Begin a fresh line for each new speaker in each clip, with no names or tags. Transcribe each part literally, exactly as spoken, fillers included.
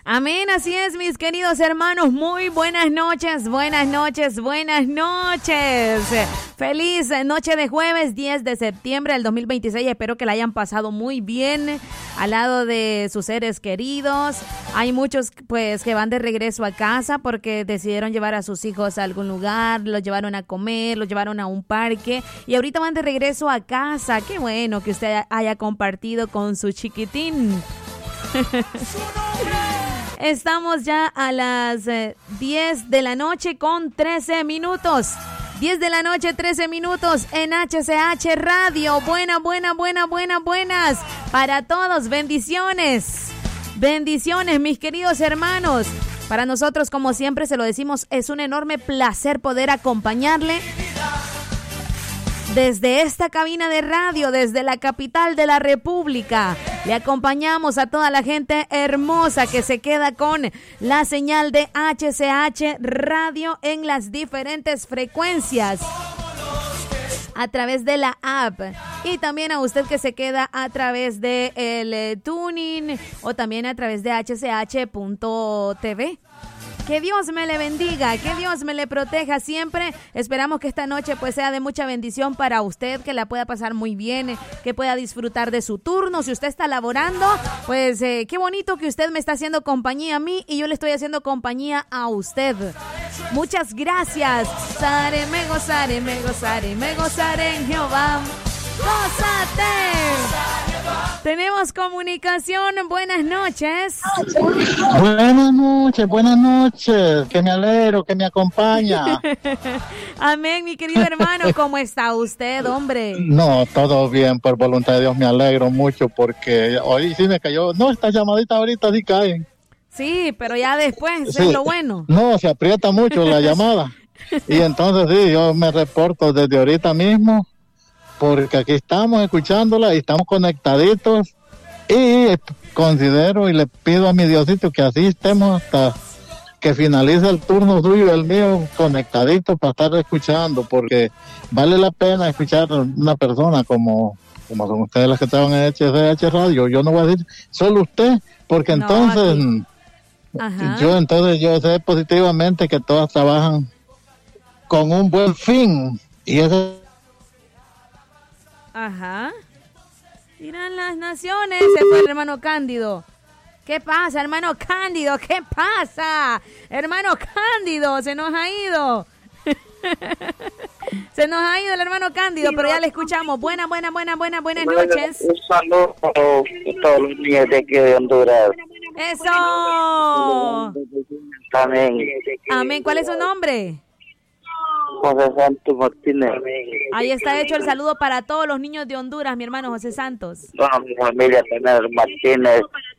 Amén, así es, mis queridos hermanos. Muy buenas noches, buenas noches, buenas noches. Feliz noche de jueves, diez de septiembre del dos mil veintiséis. Espero que la hayan pasado muy bien al lado de sus seres queridos. Hay muchos pues que van de regreso a casa porque decidieron llevar a sus hijos a algún lugar, los llevaron a comer, los llevaron a un parque y ahorita van de regreso a casa. Qué bueno que usted haya compartido con su chiquitín. Estamos ya a las eh, diez de la noche con trece minutos. diez de la noche, trece minutos en H C H Radio. Buena, buena, buena, buena, buenas para todos. Bendiciones. Bendiciones, mis queridos hermanos. Para nosotros, como siempre se lo decimos, es un enorme placer poder acompañarle desde esta cabina de radio, desde la capital de la República. Le acompañamos a toda la gente hermosa que se queda con la señal de H C H Radio en las diferentes frecuencias a través de la app, y también a usted que se queda a través de el eh, tuning o también a través de h c h punto t v. Que Dios me le bendiga, que Dios me le proteja siempre. Esperamos que esta noche pues sea de mucha bendición para usted, que la pueda pasar muy bien, que pueda disfrutar de su turno. Si usted está laborando, pues eh, qué bonito que usted me está haciendo compañía a mí y yo le estoy haciendo compañía a usted. Muchas gracias. Gozaré, me gozaré, me gozaré, me gozaré en Jehová. ¡Gózate! Tenemos comunicación. Buenas noches.
Buenas noches, buenas noches. Que me alegro, que me acompaña.
Amén, mi querido hermano. ¿Cómo está usted, hombre?
No, todo bien, por voluntad de Dios. Me alegro mucho porque hoy sí me cayó. No, estas llamaditas ahorita sí caen.
Sí, pero ya después
sí.
Es lo bueno.
No, se aprieta mucho la llamada. Y entonces sí, yo me reporto desde ahorita mismo, porque aquí estamos escuchándola y estamos conectaditos, y considero y le pido a mi Diosito que así estemos hasta que finalice el turno suyo y el mío, conectaditos para estar escuchando, porque vale la pena escuchar a una persona como, como son ustedes las que estaban en H C H Radio. Yo no voy a decir solo usted, porque
no,
entonces
Ajá.
yo entonces yo sé positivamente que todas trabajan con un buen fin, y eso.
Ajá. Tiran las naciones. Se fue el hermano Cándido. ¿Qué pasa, hermano Cándido? ¿Qué pasa? Hermano Cándido, se nos ha ido. Se nos ha ido el hermano Cándido, pero ya le escuchamos. Buenas, buenas, buenas, buenas, buenas noches.
Un saludo a todos los niños de aquí de Honduras.
¡Eso!
Amén.
Amén. ¿Cuál es su nombre?
José Santos Martínez.
Ahí está hecho el saludo para todos los niños de Honduras, mi hermano José Santos.
Toda mi familia también, Martínez.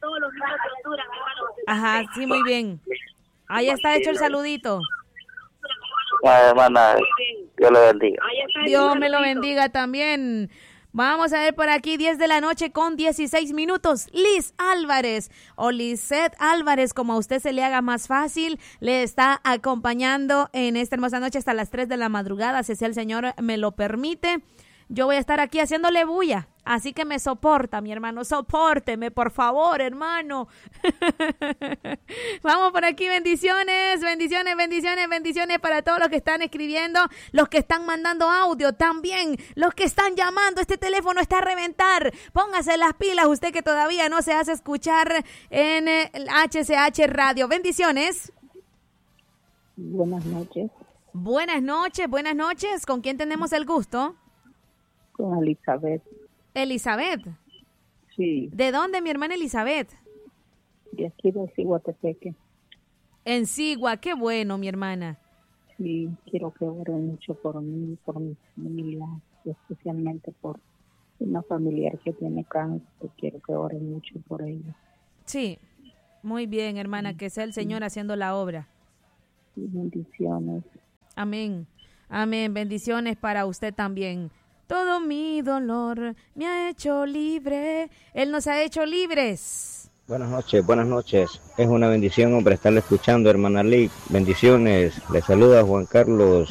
Ajá, sí, muy bien. Ahí está hecho el saludito.
Bueno, hermana, Dios le bendiga.
Dios me lo bendiga también. Vamos a ver por aquí, diez de la noche con dieciséis minutos. Liz Álvarez o Lizeth Álvarez, como a usted se le haga más fácil, le está acompañando en esta hermosa noche hasta las tres de la madrugada, si el Señor me lo permite. Yo voy a estar aquí haciéndole bulla, así que me soporta, mi hermano, sopórteme, por favor, hermano. Vamos por aquí, bendiciones, bendiciones, bendiciones, bendiciones para todos los que están escribiendo, los que están mandando audio, también los que están llamando. Este teléfono está a reventar. Póngase las pilas, usted que todavía no se hace escuchar en el H C H Radio. Bendiciones.
Buenas noches.
Buenas noches, buenas noches. ¿Con quién tenemos el gusto?
Con Elizabeth.
Elizabeth.
Sí.
¿De dónde, mi hermana Elizabeth?
De aquí de Siguatepeque.
En Sigua, qué bueno, mi hermana.
Sí, quiero que oren mucho por mí, por mi familia, y especialmente por una familiar que tiene cáncer. Quiero que oren mucho por ella.
Sí, muy bien, hermana, que sea el Señor haciendo la obra.
Sí, bendiciones.
Amén, amén, bendiciones para usted también. Todo mi dolor me ha hecho libre. Él nos ha hecho libres.
Buenas noches, buenas noches. Es una bendición, hombre, estarle escuchando, hermana Lick. Bendiciones. Le saluda Juan Carlos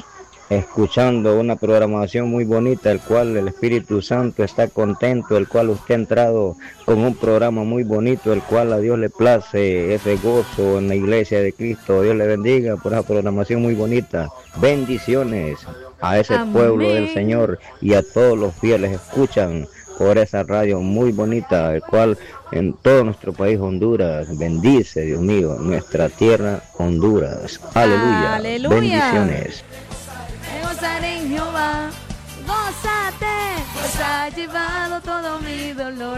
escuchando una programación muy bonita, el cual el Espíritu Santo está contento, el cual usted ha entrado con un programa muy bonito, el cual a Dios le place ese gozo en la iglesia de Cristo. Dios le bendiga por esa programación muy bonita. Bendiciones a ese Amén. Pueblo del Señor y a todos los fieles escuchan por esa radio muy bonita, el cual en todo nuestro país Honduras bendice, Dios mío, nuestra tierra Honduras. Aleluya. Aleluya. Bendiciones.
Gozaré en Jehová, gózate, pues ha llevado todo mi dolor.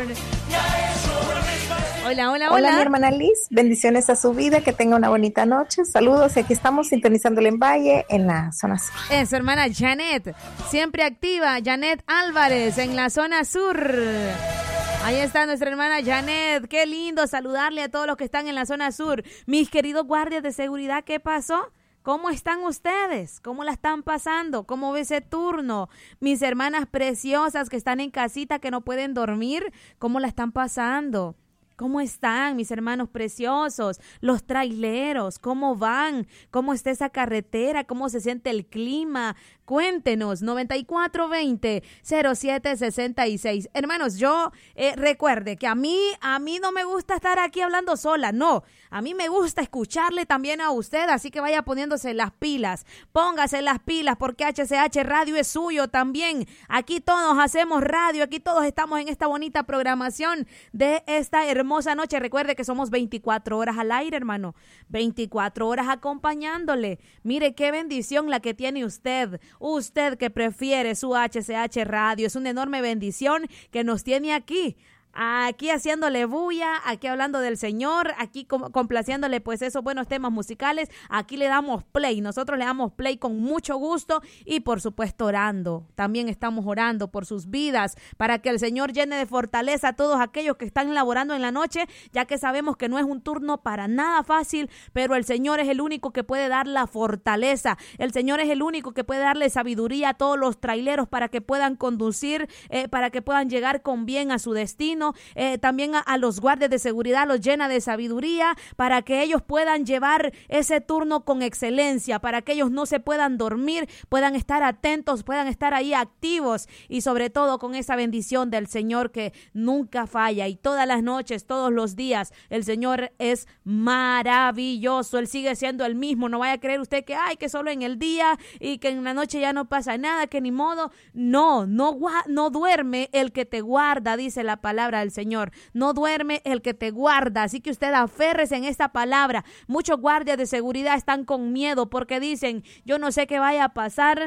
Hola, hola, hola.
Hola, mi hermana Liz, bendiciones a su vida, que tenga una bonita noche. Saludos, y aquí estamos sintonizándole en Valle, en la zona sur.
Es su hermana Janet, siempre activa, Janet Álvarez, en la zona sur. Ahí está nuestra hermana Janet, qué lindo saludarle a todos los que están en la zona sur. Mis queridos guardias de seguridad, ¿qué pasó? ¿Cómo están ustedes? ¿Cómo la están pasando? ¿Cómo ve ese turno? Mis hermanas preciosas que están en casita, que no pueden dormir, ¿cómo la están pasando? ¿Cómo están mis hermanos preciosos? Los traileros, ¿cómo van? ¿Cómo está esa carretera? ¿Cómo se siente el clima? Cuéntenos, noventa y cuatro veinte, cero siete sesenta y seis. Hermanos, yo eh, recuerde que a mí, a mí no me gusta estar aquí hablando sola, no. A mí me gusta escucharle también a usted, así que vaya poniéndose las pilas. Póngase las pilas porque H C H Radio es suyo también. Aquí todos hacemos radio, aquí todos estamos en esta bonita programación de esta hermosa noche. Recuerde que somos veinticuatro horas al aire, hermano. veinticuatro horas acompañándole. Mire qué bendición la que tiene usted. Usted que prefiere su H C H Radio, es una enorme bendición que nos tiene aquí. Aquí haciéndole bulla, aquí hablando del Señor, aquí complaciéndole pues esos buenos temas musicales. Aquí le damos play, nosotros le damos play con mucho gusto y por supuesto orando. También estamos orando por sus vidas para que el Señor llene de fortaleza a todos aquellos que están laborando en la noche, ya que sabemos que no es un turno para nada fácil, pero el Señor es el único que puede dar la fortaleza. El Señor es el único que puede darle sabiduría a todos los traileros para que puedan conducir, eh, para que puedan llegar con bien a su destino. Eh, también a, a los guardias de seguridad los llena de sabiduría para que ellos puedan llevar ese turno con excelencia, para que ellos no se puedan dormir, puedan estar atentos, puedan estar ahí activos y sobre todo con esa bendición del Señor que nunca falla y todas las noches, todos los días, el Señor es maravilloso, Él sigue siendo el mismo. No vaya a creer usted que ay, que solo en el día y que en la noche ya no pasa nada, que ni modo. No, no, no duerme el que te guarda, dice la palabra del Señor. No duerme el que te guarda, así que usted aférrese en esta palabra. Muchos guardias de seguridad están con miedo porque dicen, yo no sé qué vaya a pasar.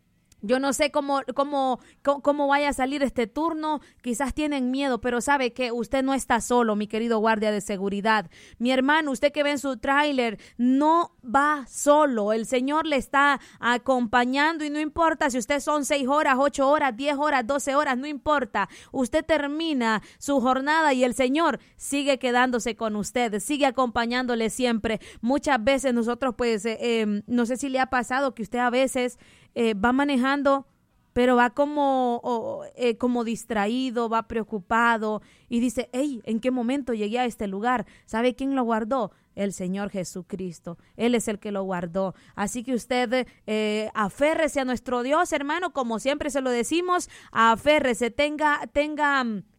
Yo no sé cómo, cómo, cómo vaya a salir este turno, quizás tienen miedo, pero sabe que usted no está solo, mi querido guardia de seguridad. Mi hermano, usted que ve en su tráiler, no va solo, el Señor le está acompañando y no importa si usted son seis horas, ocho horas, diez horas, doce horas, no importa. Usted termina su jornada y el Señor sigue quedándose con usted, sigue acompañándole siempre. Muchas veces nosotros pues, eh, eh, no sé si le ha pasado que usted a veces Eh, va manejando, pero va como, oh, eh, como distraído, va preocupado y dice, hey, ¿en qué momento llegué a este lugar? ¿Sabe quién lo guardó? El Señor Jesucristo. Él es el que lo guardó. Así que usted eh, aférrese a nuestro Dios, hermano, como siempre se lo decimos, aférrese, tenga, tenga...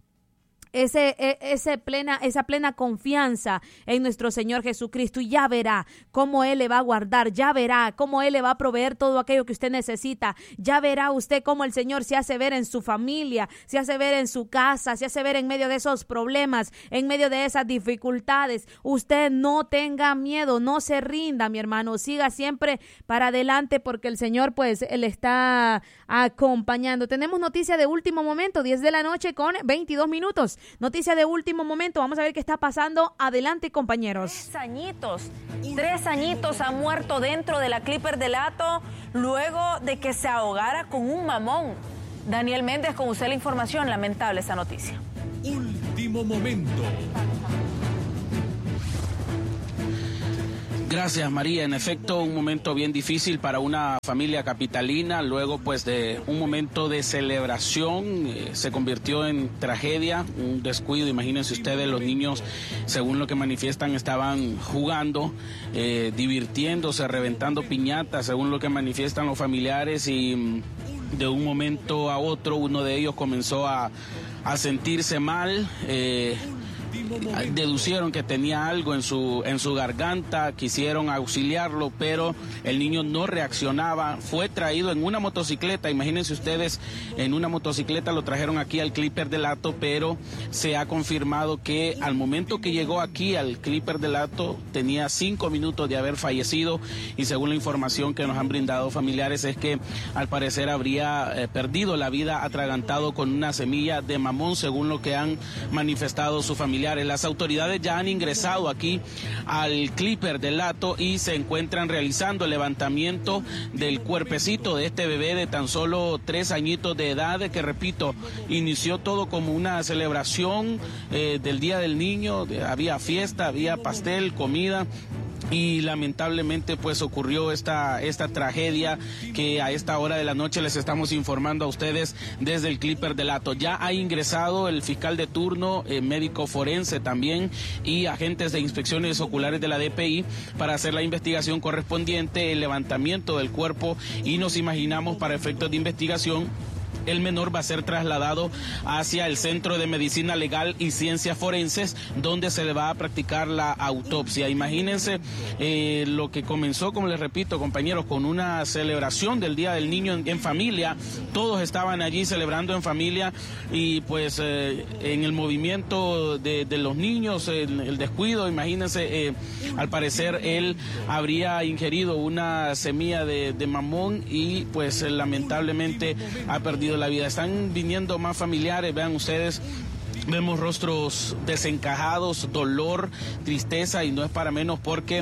Ese, ese plena, esa plena confianza en nuestro Señor Jesucristo y ya verá cómo Él le va a guardar, ya verá cómo Él le va a proveer todo aquello que usted necesita, ya verá usted cómo el Señor se hace ver en su familia, se hace ver en su casa, se hace ver en medio de esos problemas, en medio de esas dificultades. Usted no tenga miedo, no se rinda, mi hermano, siga siempre para adelante porque el Señor pues le está acompañando. Tenemos noticia de último momento, diez de la noche con veintidós minutos. Noticia de último momento, vamos a ver qué está pasando. Adelante, compañeros.
Tres añitos, tres añitos ha muerto dentro de la Clipper del Hato luego de que se ahogara con un mamón. Daniel Méndez, con usted la información. Lamentable esta noticia.
Último momento. Gracias, María. En efecto, un momento bien difícil para una familia capitalina. Luego, pues, de un momento de celebración, eh, se convirtió en tragedia, un descuido. Imagínense ustedes, los niños, según lo que manifiestan, estaban jugando, eh, divirtiéndose, reventando piñatas, según lo que manifiestan los familiares, y de un momento a otro uno de ellos comenzó a, a sentirse mal. Eh, deducieron que tenía algo en su en su garganta, quisieron auxiliarlo, pero el niño no reaccionaba. Fue traído en una motocicleta, imagínense ustedes, en una motocicleta lo trajeron aquí al Clipper del Hato, pero se ha confirmado que al momento que llegó aquí al Clipper del Hato tenía cinco minutos de haber fallecido, y según la información que nos han brindado familiares es que al parecer habría eh, perdido la vida atragantado con una semilla de mamón, según lo que han manifestado sus familiares. Las autoridades ya han ingresado aquí al Clipper del Hato y se encuentran realizando el levantamiento del cuerpecito de este bebé de tan solo tres añitos de edad, que, repito, inició todo como una celebración eh, del Día del Niño. Había fiesta, había pastel, comida, y lamentablemente pues ocurrió esta esta tragedia que a esta hora de la noche les estamos informando a ustedes desde el Clipper del Hato. Ya ha ingresado el fiscal de turno, eh, médico forense también, y agentes de inspecciones oculares de la D P I para hacer la investigación correspondiente, el levantamiento del cuerpo, y nos imaginamos, para efectos de investigación, el menor va a ser trasladado hacia el Centro de Medicina Legal y Ciencias Forenses, donde se le va a practicar la autopsia. Imagínense eh, lo que comenzó, como les repito, compañeros, con una celebración del Día del Niño en, en familia. Todos estaban allí celebrando en familia, y pues eh, en el movimiento de, de los niños, el, el descuido, imagínense, eh, al parecer él habría ingerido una semilla de, de mamón y pues lamentablemente ha perdido la vida. Están viniendo más familiares, vean ustedes. Vemos rostros desencajados, dolor, tristeza, y no es para menos porque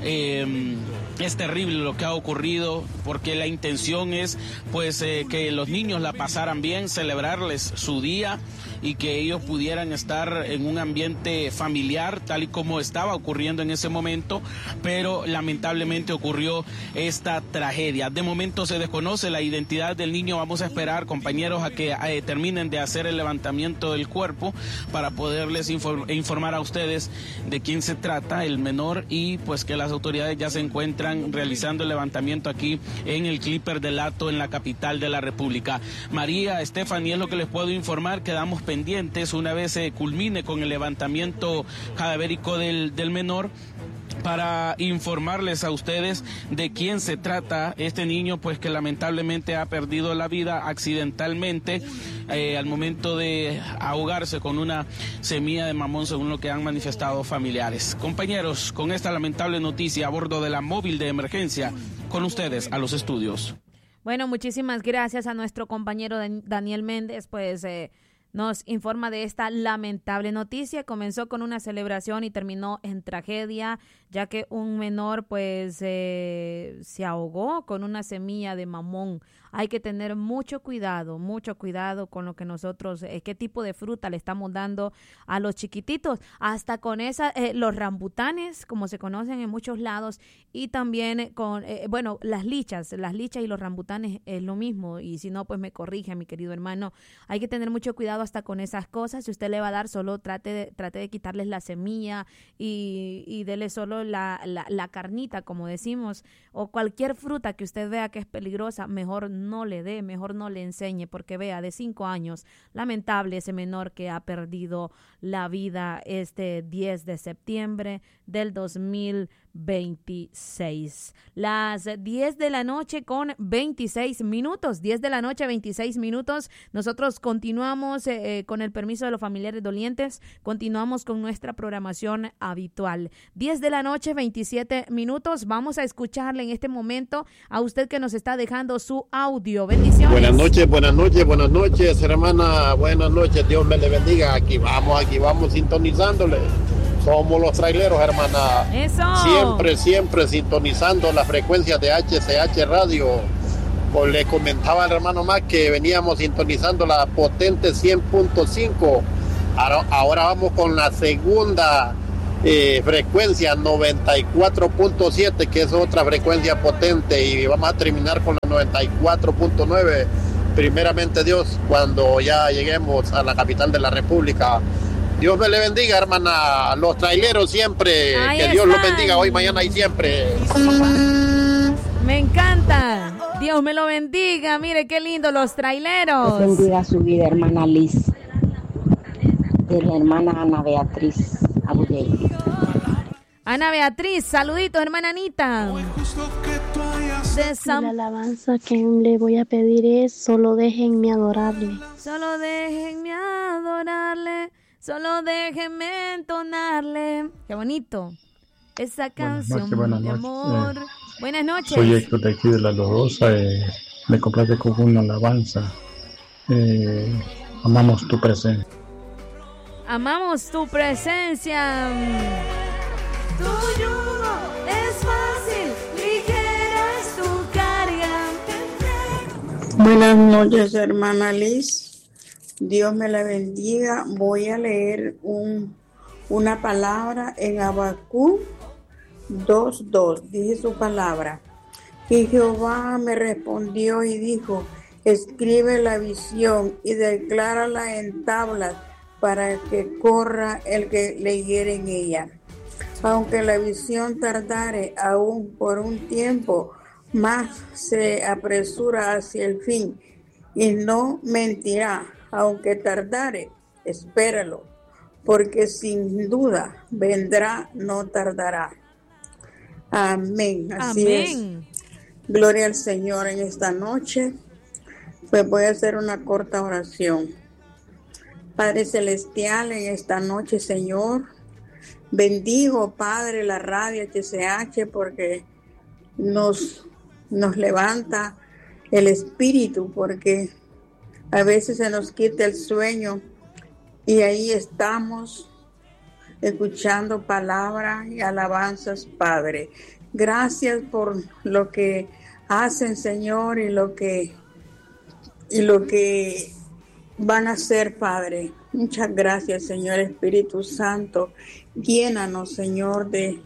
eh, es terrible lo que ha ocurrido, porque la intención es pues eh, que los niños la pasaran bien, celebrarles su día y que ellos pudieran estar en un ambiente familiar tal y como estaba ocurriendo en ese momento, pero lamentablemente ocurrió esta tragedia. De momento se desconoce la identidad del niño. Vamos a esperar, compañeros, a que eh, terminen de hacer el levantamiento del cuerpo para poderles inform- informar a ustedes de quién se trata, el menor, y pues que las autoridades ya se encuentran realizando el levantamiento aquí en el Clipper del Hato, en la capital de la República. María, Stephanie, es lo que les puedo informar. Quedamos pendientes una vez se culmine con el levantamiento cadavérico del, del menor, para informarles a ustedes de quién se trata este niño, pues que lamentablemente ha perdido la vida accidentalmente eh, al momento de ahogarse con una semilla de mamón, según lo que han manifestado familiares. Compañeros, con esta lamentable noticia a bordo de la móvil de emergencia, con ustedes a los estudios.
Bueno, muchísimas gracias a nuestro compañero Daniel Méndez, pues eh, nos informa de esta lamentable noticia. Comenzó con una celebración y terminó en tragedia, ya que un menor pues eh, se ahogó con una semilla de mamón. Hay que tener mucho cuidado, mucho cuidado con lo que nosotros, eh, qué tipo de fruta le estamos dando a los chiquititos, hasta con esa, eh, los rambutanes, como se conocen en muchos lados, y también con, eh, bueno, las lichas, las lichas y los rambutanes es lo mismo, y si no, pues me corrige, mi querido hermano. Hay que tener mucho cuidado hasta con esas cosas. Si usted le va a dar, solo trate de, trate de quitarles la semilla y, y dele solo la, la, la carnita, como decimos, o cualquier fruta que usted vea que es peligrosa, mejor no le dé, mejor no le enseñe, porque vea, de cinco años, lamentable ese menor que ha perdido la vida este diez de septiembre del dos mil veintiséis. Las diez de la noche con veintiséis minutos, diez de la noche, veintiséis minutos. Nosotros continuamos eh, con el permiso de los familiares dolientes, continuamos con nuestra programación habitual. diez de la noche, veintisiete minutos. Vamos a escucharle en este momento a usted que nos está dejando su audio. Bendiciones.
Buenas noches, buenas noches, buenas noches, hermana. Buenas noches, Dios me le bendiga. Aquí vamos, aquí vamos sintonizándole. Somos los traileros, hermana.
Eso.
Siempre, siempre sintonizando las frecuencias de H C H Radio. Pues le comentaba al hermano más que veníamos sintonizando la potente cien punto cinco. Ahora, ahora vamos con la segunda eh, frecuencia noventa y cuatro punto siete, que es otra frecuencia potente, y vamos a terminar con la noventa y cuatro punto nueve, primeramente Dios, cuando ya lleguemos a la capital de la República. Dios me le bendiga, hermana, los traileros siempre,
Ahí
que Dios
están.
los bendiga hoy, mañana y siempre.
Me encanta. Dios me lo bendiga. Mire qué lindo los traileros.
Dios bendiga su vida, hermana Liz. De la hermana Ana Beatriz Abulley.
Ana Beatriz, saluditos, hermana Anita. De San...
La alabanza que le voy a pedir es solo déjenme adorarle.
Solo déjenme adorarle, solo déjenme entonarle. Qué bonito. Esa canción
buenas
de
noches,
amor.
eh,
Buenas noches.
Soy Héctor de aquí de La Lodosa. Eh, me complace con una alabanza. Eh, amamos tu presencia.
Amamos tu presencia. Tu yugo es fácil, ligera es tu carga.
Buenas noches, hermana Liz. Dios me la bendiga. Voy a leer un, una palabra en Habacuc dos dos. Dice su palabra. Y Jehová me respondió y dijo: escribe la visión y declárala en tablas para que corra el que leyere en ella. Aunque la visión tardare aún por un tiempo, más se apresura hacia el fin y no mentirá. Aunque tardare, espéralo, porque sin duda vendrá, no tardará. Amén. Así
Amén.
es. Gloria al Señor en esta noche. Pues voy a hacer una corta oración. Padre Celestial, en esta noche, Señor, bendigo, Padre, la radio H C H porque nos, nos levanta el espíritu, porque a veces se nos quita el sueño y ahí estamos escuchando palabras y alabanzas, Padre. Gracias por lo que hacen, Señor, y lo que, y lo que van a hacer, Padre. Muchas gracias, Señor Espíritu Santo. Llénanos, Señor, de,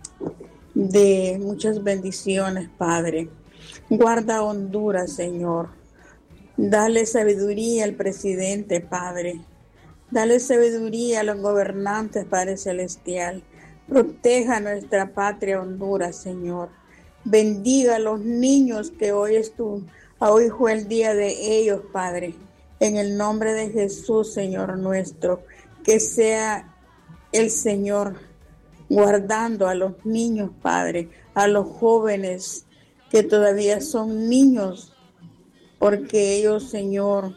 de muchas bendiciones, Padre. Guarda a Honduras, Señor. Dale sabiduría al presidente, Padre. Dale sabiduría a los gobernantes, Padre Celestial. Proteja nuestra patria Honduras, Señor. Bendiga a los niños que hoy es tu, hoy fue el día de ellos, Padre. En el nombre de Jesús, Señor nuestro, que sea el Señor guardando a los niños, Padre, a los jóvenes que todavía son niños, porque ellos, Señor,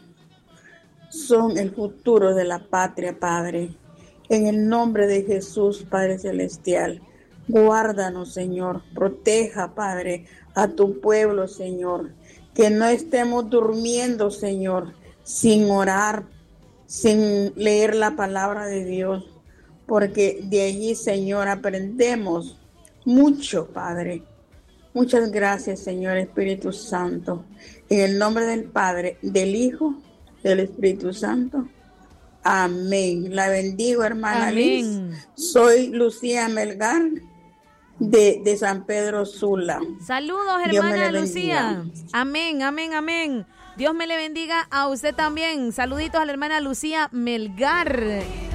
son el futuro de la patria, Padre. En el nombre de Jesús, Padre Celestial, guárdanos, Señor, proteja, Padre, a tu pueblo, Señor, que no estemos durmiendo, Señor, sin orar, sin leer la palabra de Dios, porque de allí, Señor, aprendemos mucho, Padre. Muchas gracias, Señor Espíritu Santo. En el nombre del Padre, del Hijo, del Espíritu Santo. Amén. La bendigo, hermana
Amén.
Liz. Soy Lucía Melgar de, de San Pedro Sula.
Saludos,
Dios me
hermana
le
Lucía.
bendiga.
Amén, amén, amén. Dios me le bendiga a usted también. Saluditos a la hermana Lucía Melgar.